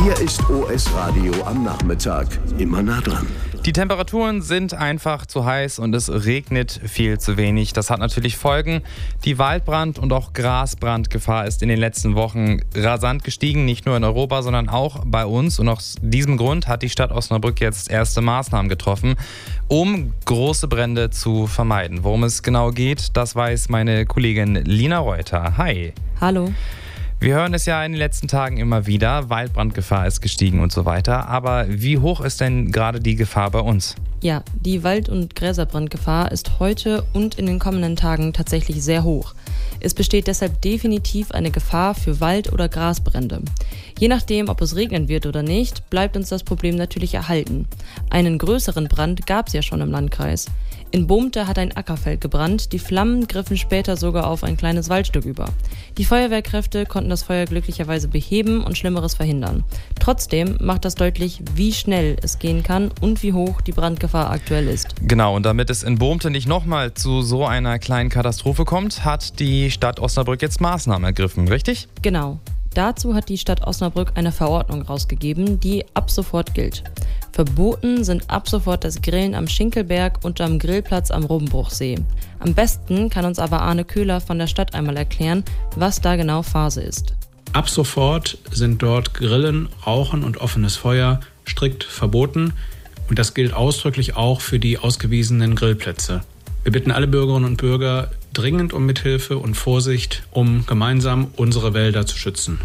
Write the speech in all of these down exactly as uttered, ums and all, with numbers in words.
Hier ist O S Radio am Nachmittag. Immer nah dran. Die Temperaturen sind einfach zu heiß und es regnet viel zu wenig. Das hat natürlich Folgen. Die Waldbrand- und auch Grasbrandgefahr ist in den letzten Wochen rasant gestiegen, nicht nur in Europa, sondern auch bei uns. Und aus diesem Grund hat die Stadt Osnabrück jetzt erste Maßnahmen getroffen, um große Brände zu vermeiden. Worum es genau geht, das weiß meine Kollegin Lina Reuter. Hi. Hallo. Wir hören es ja in den letzten Tagen immer wieder, Waldbrandgefahr ist gestiegen und so weiter. Aber wie hoch ist denn gerade die Gefahr bei uns? Ja, die Wald- und Gräserbrandgefahr ist heute und in den kommenden Tagen tatsächlich sehr hoch. Es besteht deshalb definitiv eine Gefahr für Wald- oder Grasbrände. Je nachdem, ob es regnen wird oder nicht, bleibt uns das Problem natürlich erhalten. Einen größeren Brand gab es ja schon im Landkreis. In Bohmte hat ein Ackerfeld gebrannt, die Flammen griffen später sogar auf ein kleines Waldstück über. Die Feuerwehrkräfte konnten das Feuer glücklicherweise beheben und Schlimmeres verhindern. Trotzdem macht das deutlich, wie schnell es gehen kann und wie hoch die Brandgefahr aktuell ist. Genau, und damit es in Bohmte nicht nochmal zu so einer kleinen Katastrophe kommt, hat die Stadt Osnabrück jetzt Maßnahmen ergriffen, richtig? Genau. Dazu hat die Stadt Osnabrück eine Verordnung rausgegeben, die ab sofort gilt. Verboten sind ab sofort das Grillen am Schinkelberg und am Grillplatz am Robenbruchsee. Am besten kann uns aber Arne Köhler von der Stadt einmal erklären, was da genau Phase ist. Ab sofort sind dort Grillen, Rauchen und offenes Feuer strikt verboten. Und das gilt ausdrücklich auch für die ausgewiesenen Grillplätze. Wir bitten alle Bürgerinnen und Bürger dringend um Mithilfe und Vorsicht, um gemeinsam unsere Wälder zu schützen.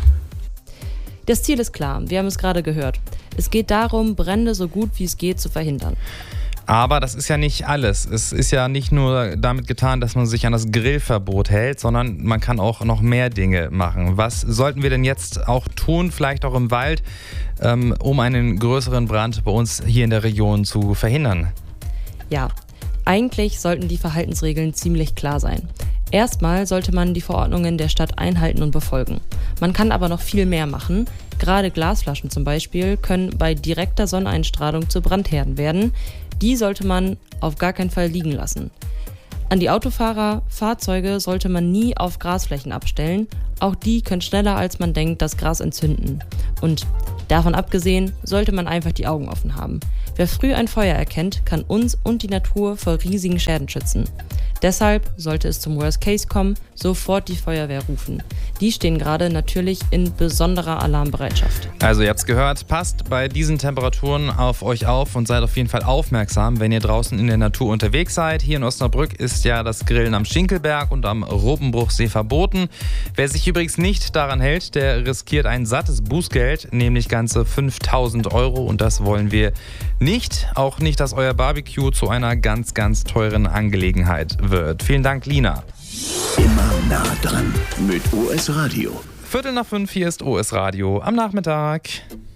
Das Ziel ist klar, wir haben es gerade gehört. Es geht darum, Brände so gut wie es geht zu verhindern. Aber das ist ja nicht alles. Es ist ja nicht nur damit getan, dass man sich an das Grillverbot hält, sondern man kann auch noch mehr Dinge machen. Was sollten wir denn jetzt auch tun, vielleicht auch im Wald, ähm, um einen größeren Brand bei uns hier in der Region zu verhindern? Ja, eigentlich sollten die Verhaltensregeln ziemlich klar sein. Erstmal sollte man die Verordnungen der Stadt einhalten und befolgen. Man kann aber noch viel mehr machen. Gerade Glasflaschen zum Beispiel können bei direkter Sonneneinstrahlung zu Brandherden werden. Die sollte man auf gar keinen Fall liegen lassen. An die Autofahrer, Fahrzeuge sollte man nie auf Grasflächen abstellen. Auch die können schneller als man denkt das Gras entzünden. Und davon abgesehen sollte man einfach die Augen offen haben. Wer früh ein Feuer erkennt, kann uns und die Natur vor riesigen Schäden schützen. Deshalb, sollte es zum Worst Case kommen, sofort die Feuerwehr rufen. Die stehen gerade natürlich in besonderer Alarmbereitschaft. Also ihr habt's gehört, passt bei diesen Temperaturen auf euch auf und seid auf jeden Fall aufmerksam, wenn ihr draußen in der Natur unterwegs seid. Hier in Osnabrück ist ja das Grillen am Schinkelberg und am Robenbruchsee verboten. Wer sich übrigens nicht daran hält, der riskiert ein sattes Bußgeld, nämlich ganze fünftausend Euro, und das wollen wir nicht. Auch nicht, dass euer Barbecue zu einer ganz, ganz teuren Angelegenheit wird. Vielen Dank, Lina. Immer nah dran mit O S Radio. Viertel nach fünf, hier ist O S Radio am Nachmittag.